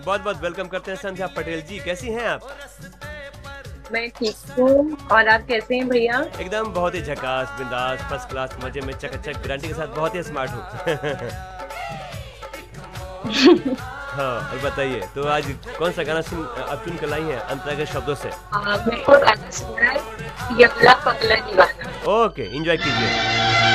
बहुत बहुत वेलकम करते हैं संध्या पटेल जी, कैसी हैं आप? मैं ठीक हूँ। और आप कैसे हैं भैया? एकदम बहुत ही झकास, बिंदास, फर्स्ट क्लास, मजे में, चकाचक, गारंटी के साथ बहुत ही स्मार्ट हूँ। हाँ, और बताइए तो आज कौन सा गाना आप चुन कर लाई हैं अंतरा के शब्दों से? मेरे को गाना सुनना है, यमला पगला दीवाना। ओके, एंजॉय कीजिए।